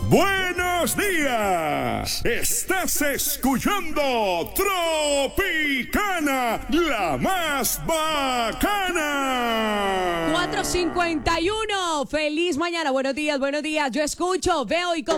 Buenos días. Estás escuchando Tropicana, la más bacana. 4:51. Feliz mañana. Buenos días, buenos días. Yo escucho, veo y